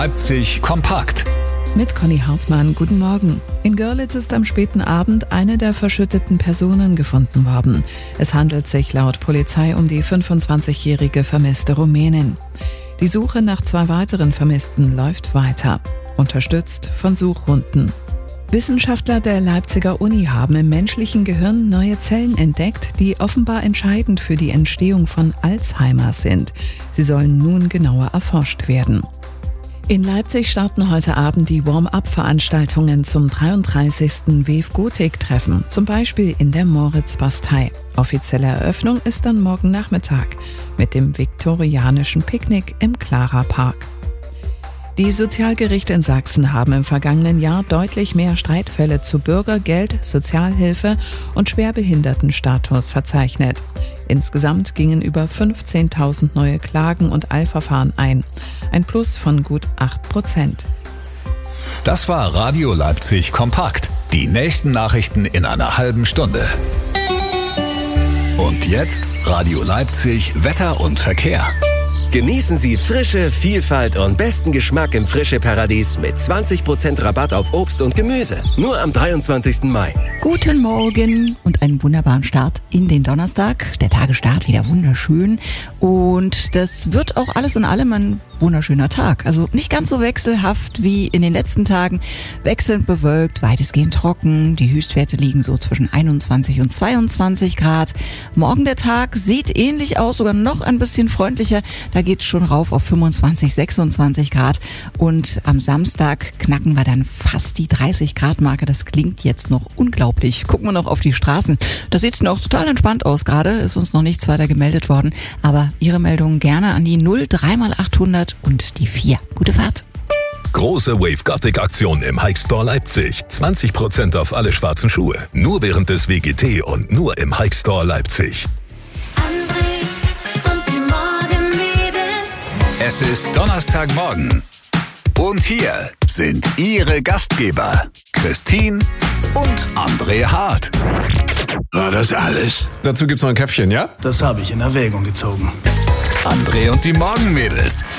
Leipzig kompakt. Mit Conny Hartmann, guten Morgen. In Görlitz ist am späten Abend eine der verschütteten Personen gefunden worden. Es handelt sich laut Polizei um die 25-jährige vermisste Rumänin. Die Suche nach 2 weiteren Vermissten läuft weiter, unterstützt von Suchhunden. Wissenschaftler der Leipziger Uni haben im menschlichen Gehirn neue Zellen entdeckt, die offenbar entscheidend für die Entstehung von Alzheimer sind. Sie sollen nun genauer erforscht werden. In Leipzig starten heute Abend die Warm-up-Veranstaltungen zum 33. WEF Gotik-Treffen, zum Beispiel in der Moritzbastei. Offizielle Eröffnung ist dann morgen Nachmittag mit dem viktorianischen Picknick im Clara Park. Die Sozialgerichte in Sachsen haben im vergangenen Jahr deutlich mehr Streitfälle zu Bürgergeld, Sozialhilfe und Schwerbehindertenstatus verzeichnet. Insgesamt gingen über 15.000 neue Klagen und Eilverfahren ein. Ein Plus von gut 8%. Das war Radio Leipzig kompakt. Die nächsten Nachrichten in einer halben Stunde. Und jetzt Radio Leipzig Wetter und Verkehr. Genießen Sie Frische, Vielfalt und besten Geschmack im Frische-Paradies mit 20% Rabatt auf Obst und Gemüse. Nur am 23. Mai. Guten Morgen und einen wunderbaren Start in den Donnerstag. Der Tagesstart wieder wunderschön. Und das wird auch alles in allem ein wunderschöner Tag. Also nicht ganz so wechselhaft wie in den letzten Tagen. Wechselnd bewölkt, weitestgehend trocken. Die Höchstwerte liegen so zwischen 21 und 22 Grad. Morgen der Tag sieht ähnlich aus, sogar noch ein bisschen freundlicher. Da geht es schon rauf auf 25, 26 Grad. Und am Samstag knacken wir dann fast die 30 Grad Marke. Das klingt jetzt noch unglaublich. Gucken wir noch auf die Straßen. Da sieht es noch total entspannt aus gerade. Ist uns noch nichts weiter gemeldet worden. Aber Ihre Meldungen gerne an die 03x800 und die 4. Gute Fahrt. Große Wave Gothic Aktion im Hike Store Leipzig. 20% auf alle schwarzen Schuhe. Nur während des WGT und nur im Hike Store Leipzig. Es ist Donnerstagmorgen. Und hier sind Ihre Gastgeber, Christine und André Hart. War das alles? Dazu gibt's noch ein Käffchen, ja? Das habe ich in Erwägung gezogen. André und die Morgenmädels